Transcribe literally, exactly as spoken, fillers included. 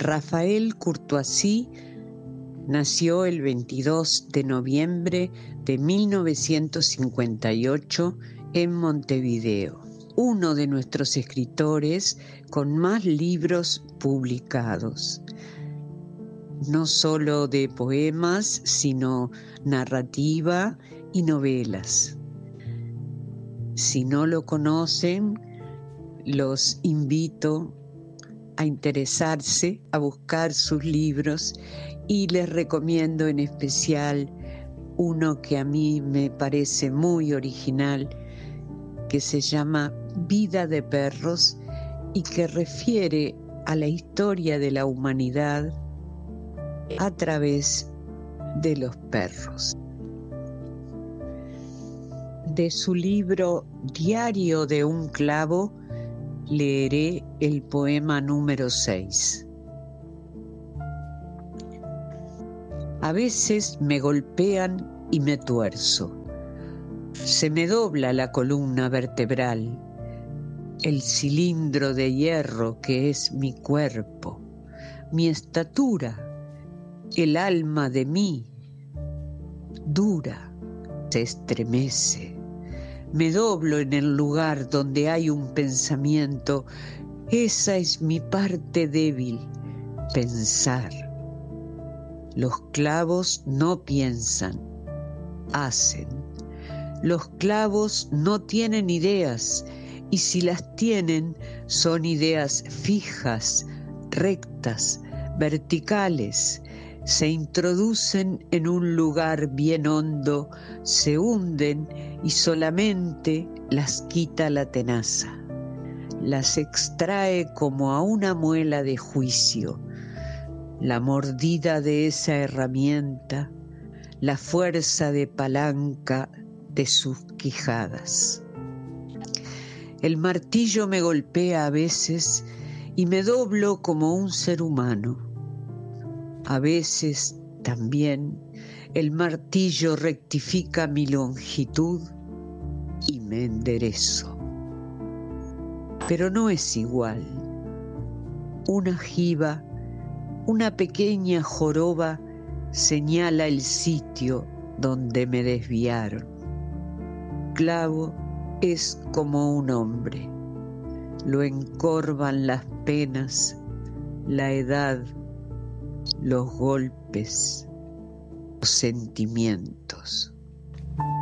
Raphaël Courtoisy nació el veintidós de noviembre de mil novecientos cincuenta y ocho en Montevideo, uno de nuestros escritores con más libros publicados, no solo de poemas, sino narrativa y novelas. Si no lo conocen, los invito a interesarse, a buscar sus libros, y les recomiendo en especial uno que a mí me parece muy original, que se llama Vida de perros y que refiere a la historia de la humanidad a través de los perros. De su libro Diario de un clavo leeré el poema número seis. A veces me golpean y me tuerzo. Se me dobla la columna vertebral, el cilindro de hierro que es mi cuerpo, mi estatura, el alma de mí, dura, se estremece. Me doblo en el lugar donde hay un pensamiento. Esa es mi parte débil, pensar. Los clavos no piensan, hacen. Los clavos no tienen ideas, y si las tienen, son ideas fijas, rectas, verticales. Se introducen en un lugar bien hondo, se hunden y solamente las quita la tenaza. Las extrae como a una muela de juicio. La mordida de esa herramienta, la fuerza de palanca de sus quijadas. El martillo me golpea a veces y me doblo como un ser humano. A veces también el martillo rectifica mi longitud y me enderezo. Pero no es igual. Una jiba, una pequeña joroba señala el sitio donde me desviaron. Clavo es como un hombre. Lo encorvan las penas, la edad, los golpes, los sentimientos.